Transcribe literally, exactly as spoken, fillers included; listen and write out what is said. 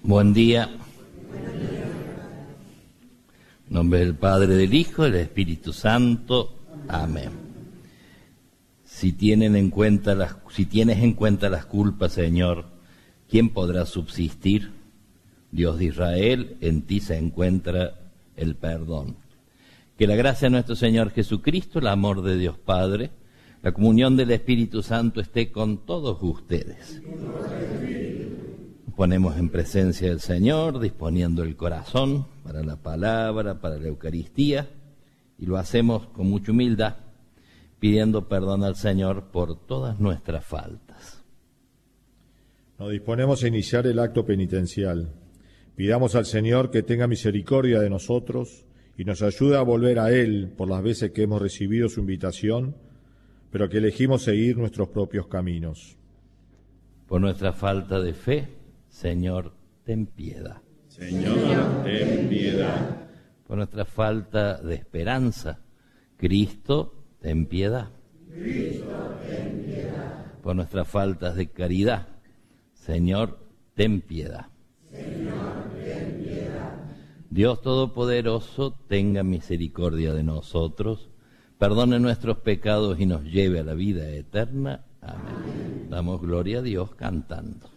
Buen día. En nombre del Padre, del Hijo, del Espíritu Santo. Amén. Si tienen en cuenta las, si tienes en cuenta las culpas, Señor, ¿quién podrá subsistir? Dios de Israel, en ti se encuentra el perdón. Que la gracia de nuestro Señor Jesucristo, el amor de Dios Padre, la comunión del Espíritu Santo esté con todos ustedes. Ponemos en presencia del Señor, disponiendo el corazón para la palabra, para la Eucaristía, y lo hacemos con mucha humildad, pidiendo perdón al Señor por todas nuestras faltas. Nos disponemos a iniciar el acto penitencial. Pidamos al Señor que tenga misericordia de nosotros y nos ayude a volver a Él por las veces que hemos recibido su invitación, pero que elegimos seguir nuestros propios caminos. Por nuestra falta de fe, Señor, ten piedad. Señor, ten piedad. Por nuestra falta de esperanza, Cristo, ten piedad. Cristo, ten piedad. Por nuestras faltas de caridad, Señor, ten piedad. Señor, ten piedad. Dios Todopoderoso, tenga misericordia de nosotros, perdone nuestros pecados y nos lleve a la vida eterna. Amén. Amén. Damos gloria a Dios cantando.